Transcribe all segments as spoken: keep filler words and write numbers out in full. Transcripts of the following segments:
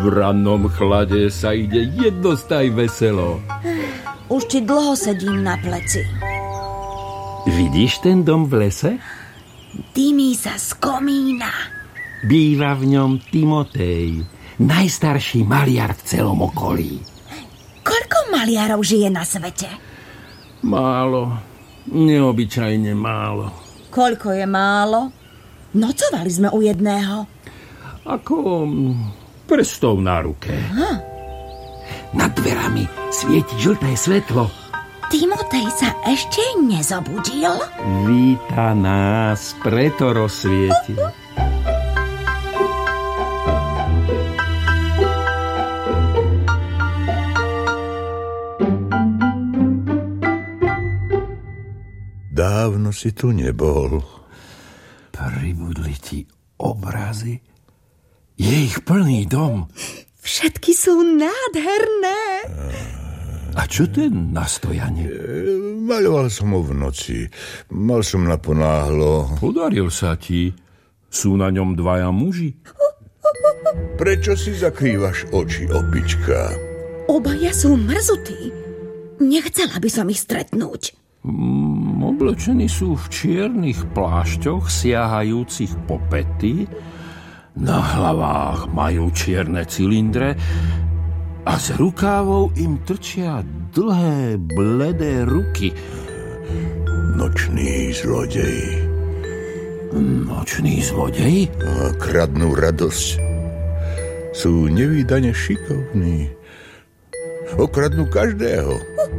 V rannom chlade sa ide jednostaj veselo. Už ti dlho sedím na pleci. Vidíš ten dom v lese? Dymí sa z komína. Býva v ňom Timotej, najstarší maliar v celom okolí. Koľko maliarov žije na svete? Málo, neobyčajne málo. Koľko je málo? Nocovali sme u jedného. Ako prstov na ruke. Aha. Nad dverami svieti žlté svetlo. Timotej sa ešte nezobudil? Víta nás, preto rozsvieti. Dávno si tu nebol. Pribudli ti obrazy? Je ich plný dom. Všetky sú nádherné. A čo ten na stojane? E, maľoval som ho v noci. Mal som naponáhlo. Podaril sa ti. Sú na ňom dvaja muži. Prečo si zakrývaš oči, opička? Obaja sú mrzutí. Nechcela by som ich stretnúť. Mm, oblečení sú v čiernych plášťoch siahajúcich po pety. Na hlavách majú čierne cylindre a z rukávov im trčia dlhé, bledé ruky. Noční zlodej. Noční zlodej? A kradnú radosť. Sú nevídane šikovní. Okradnú každého.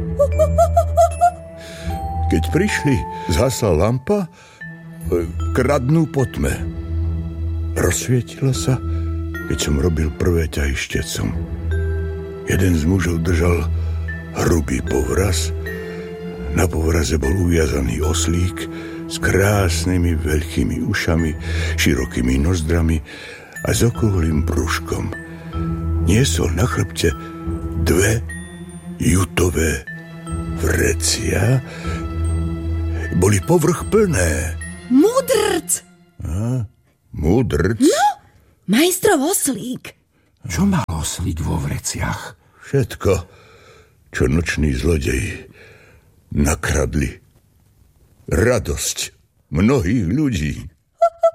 Keď prišli, zhasla lampa, kradnú po tme. Rozsvietila sa, keď som robil prvé ťahy štecom. Jeden z mužov držal hrubý povraz. Na povraze bol uviazaný oslík s krásnymi veľkými ušami, širokými nozdrami a s okrúhlym brúškom. Niesol na chrbte dve jutové vrecia. Boli povrch plné. Mudrc! A? Mudrc? No, majstrov oslík. Čo mal oslík vo vreciach? Všetko, čo noční zlodej nakradli. Radosť mnohých ľudí.